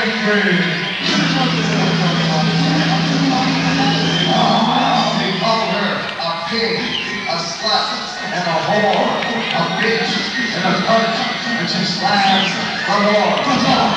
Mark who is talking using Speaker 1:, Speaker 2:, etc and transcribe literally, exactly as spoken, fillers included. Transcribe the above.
Speaker 1: They called her a pig, a slut, and a whore, a bitch, and a cunt, and she slaps the Lord.